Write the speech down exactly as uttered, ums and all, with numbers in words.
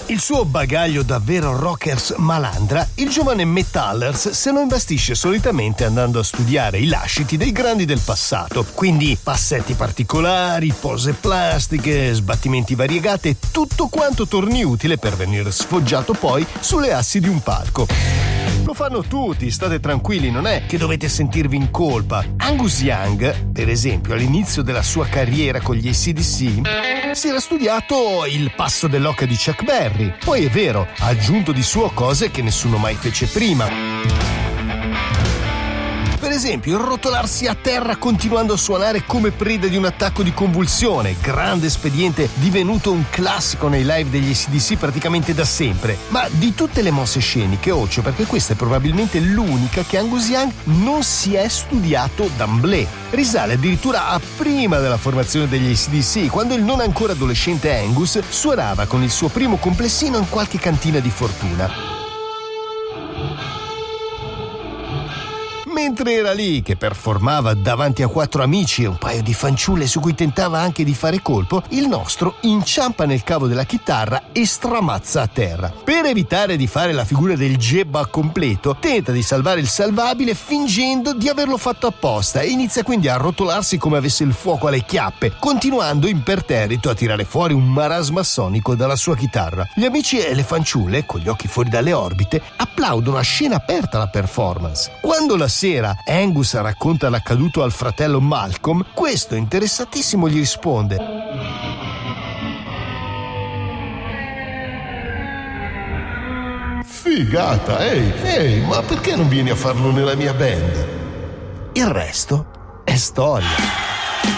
Il suo bagaglio davvero rockers malandra, il giovane Metallers se lo imbastisce solitamente andando a studiare i lasciti dei grandi del passato. Quindi passetti particolari, pose plastiche, sbattimenti variegate, tutto quanto torni utile per venire sfoggiato poi sulle assi di un palco. Lo fanno tutti, state tranquilli, non è che dovete sentirvi in colpa. Angus Young, per esempio, all'inizio della sua carriera con gli A C D C, si era studiato il passo dell'oca di Chuck Berry. Poi è vero, ha aggiunto di suo cose che nessuno mai fece prima. Per esempio, il rotolarsi a terra continuando a suonare come preda di un attacco di convulsione, grande espediente divenuto un classico nei live degli A C D C praticamente da sempre. Ma di tutte le mosse sceniche, occhio, perché questa è probabilmente l'unica che Angus Young non si è studiato d'amblè. Risale addirittura a prima della formazione degli A C D C, quando il non ancora adolescente Angus suonava con il suo primo complessino in qualche cantina di fortuna. Mentre era lì che performava davanti a quattro amici e un paio di fanciulle su cui tentava anche di fare colpo, il nostro inciampa nel cavo della chitarra e stramazza a terra. Per evitare di fare la figura del gebba completo, tenta di salvare il salvabile fingendo di averlo fatto apposta e inizia quindi a rotolarsi come avesse il fuoco alle chiappe, continuando imperterrito a tirare fuori un marasma sonico dalla sua chitarra. Gli amici e le fanciulle, con gli occhi fuori dalle orbite, applaudono a scena aperta la performance. Quando la sera Angus racconta l'accaduto al fratello Malcolm, questo interessatissimo gli risponde: figata, ehi, ehi, ma perché non vieni a farlo nella mia band? Il resto è storia.